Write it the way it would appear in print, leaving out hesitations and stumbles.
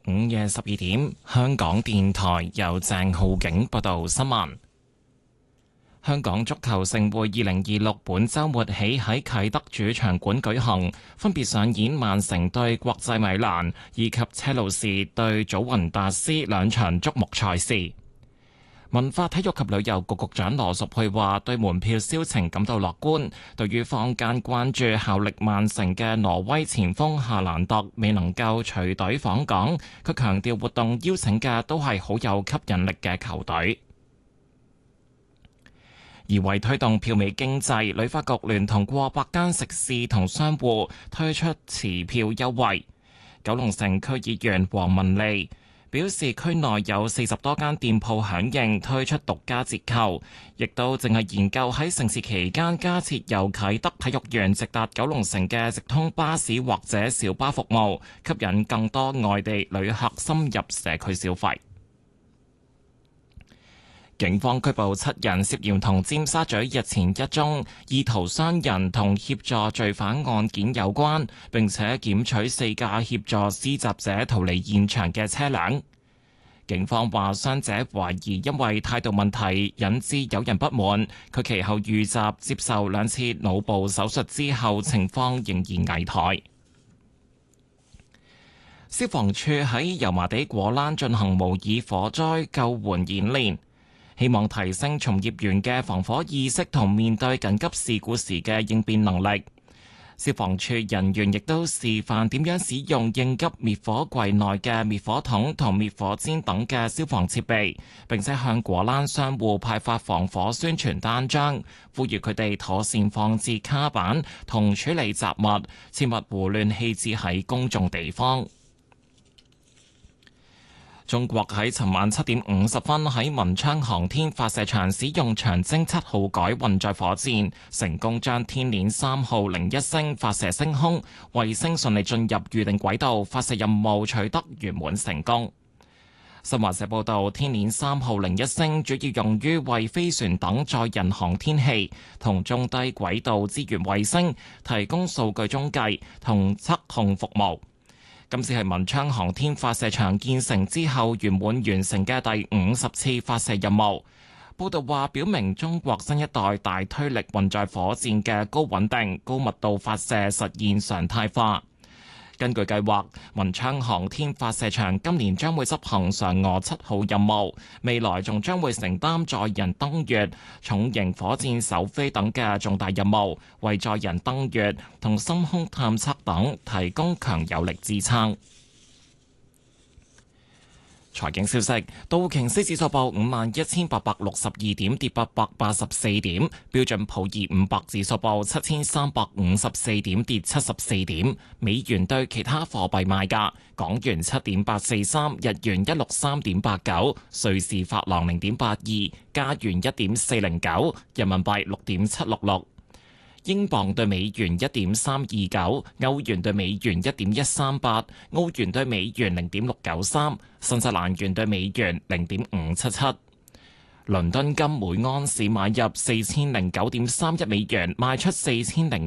午夜12點，香港電台由鄭浩景報道新聞。香港足球盛會2026本週末起喺啟德主場館舉行，分別上演曼城對國際米蘭以及車路士對祖雲達斯兩場矚目賽事。文化體育及旅遊局局長羅淑佩話：對門票銷情感到樂觀。對於坊間關注效力曼城嘅挪威前鋒夏蘭特未能夠隨隊訪港，佢強調活動邀請嘅都係好有吸引力嘅球隊。而為推動票美經濟，旅發局聯同過百間食肆同商戶推出持票優惠。九龍城區議員黃文利表示，區內有40多間店鋪響應推出獨家折扣，亦都淨係研究喺盛事期間加設由啟德體育園直達九龍城嘅直通巴士或者小巴服務，吸引更多外地旅客深入社區消費。警方拘捕7人，涉嫌同尖沙咀日前一宗意圖傷人同協助罪犯案件有關，並且檢取4架協助施襲者逃離現場嘅車輛。警方話，傷者懷疑因為態度問題引致有人不滿，佢其後遇襲接受2次腦部手術之後，情況仍然危殆。消防處喺油麻地果欄進行模擬火災救援演練，希望提升從業員嘅防火意識同面對緊急事故時嘅應變能力。消防處人員亦都示範點樣使用應急滅火櫃內嘅滅火筒同滅火氈等嘅消防設備，並且向果欄商戶派發防火宣傳單張，呼籲佢哋妥善放置卡板同處理雜物，切勿胡亂棄置喺公眾地方。中國喺尋晚7點50分喺文昌航天發射場使用長征7號改運載火箭，成功將天鏈3號01星發射升空，衛星順利進入預定軌道，發射任務取得圓滿成功。新華社報道，天鏈3號01星主要用於為飛船等載人航天器同中低軌道資源衛星提供數據中繼同測控服務。今次係文昌航天發射場建成之後圓滿完成嘅第50次發射任務。報道話，表明中國新一代大推力運載火箭嘅高穩定、高密度發射實現常態化。根據計劃，文昌航天發射場今年將會執行嫦娥7號任務，未來仲將會承擔載人登月、重型火箭首飛等嘅重大任務，為載人登月同深空探測等提供強有力支撐。財經消息，道瓊斯指數報51,862點，跌884點；標準普爾500指數報7,354點，跌74點。美元對其他貨幣賣價：港元7.843，日元163.89，瑞士法郎0.82，加元1.409，人民幣6.766。英鎊對美元1.329，歐元對美元1.138，澳元對美元0.693，新西蘭元對美元0.577。倫敦金每盎司買入4009.31美元，賣出4000